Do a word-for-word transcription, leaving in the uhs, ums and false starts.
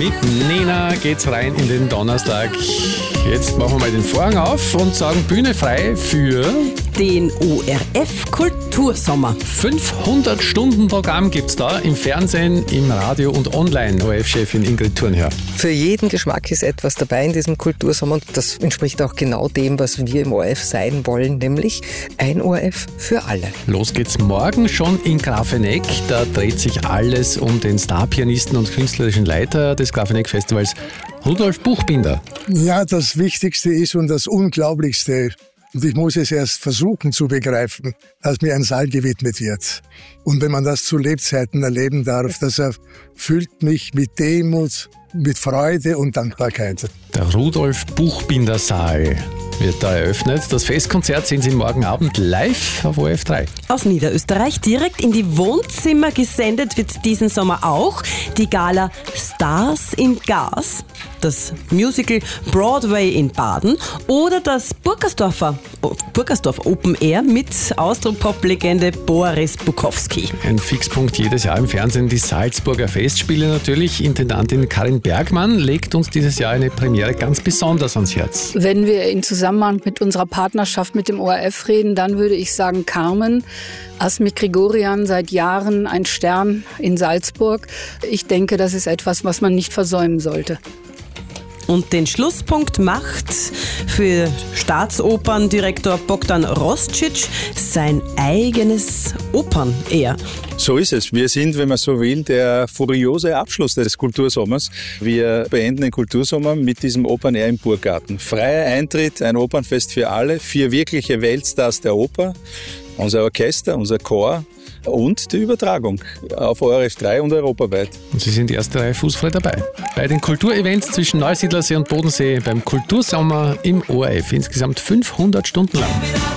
Mit Nena geht's rein in den Donnerstag. Jetzt machen wir mal den Vorhang auf und sagen Bühne frei für den O R F Kultursommer. fünfhundert Stunden Programm gibt's da im Fernsehen, im Radio und online. O R F-Chefin Ingrid Thurnherr. Für jeden Geschmack ist etwas dabei in diesem Kultursommer und das entspricht auch genau dem, was wir im O R F sein wollen, nämlich ein O R F für alle. Los geht's morgen schon in Grafeneck. Da dreht sich alles um den Starpianisten und künstlerischen Leiter des Grafeneck-Festivals, Rudolf Buchbinder. Ja, das Wichtigste ist und das Unglaublichste, und ich muss es erst versuchen zu begreifen, dass mir ein Saal gewidmet wird. Und wenn man das zu Lebzeiten erleben darf, das erfüllt mich mit Demut, mit Freude und Dankbarkeit. Der Rudolf Buchbinder Saal wird da eröffnet. Das Festkonzert sehen Sie morgen Abend live auf O R F drei. Aus Niederösterreich direkt in die Wohnzimmer gesendet wird diesen Sommer auch die Gala Stars in Gas, das Musical Broadway in Baden oder das Burgersdorfer, Burgersdorf Open Air mit Austropop-Legende Boris Bukowski. Ein Fixpunkt jedes Jahr im Fernsehen, die Salzburger Festspiele natürlich. Intendantin Karin Bergmann legt uns dieses Jahr eine Premiere ganz besonders ans Herz. Wenn wir in Zusammenhang mit unserer Partnerschaft mit dem O R F reden, dann würde ich sagen Carmen. Asmik Grigorian, seit Jahren ein Stern in Salzburg. Ich denke, das ist etwas, was man nicht versäumen sollte. Und den Schlusspunkt macht für Staatsoperndirektor Bogdan Roscic sein eigenes Opern-Air. So ist es. Wir sind, wenn man so will, der furiose Abschluss des Kultursommers. Wir beenden den Kultursommer mit diesem Open Air im Burggarten. Freier Eintritt, ein Opernfest für alle, vier wirkliche Weltstars der Oper, unser Orchester, unser Chor und die Übertragung auf O R F drei und europaweit. Und Sie sind die erste Reihe fußfrei dabei. Bei den Kulturevents zwischen Neusiedlersee und Bodensee beim Kultursommer im O R F. Insgesamt fünfhundert Stunden lang.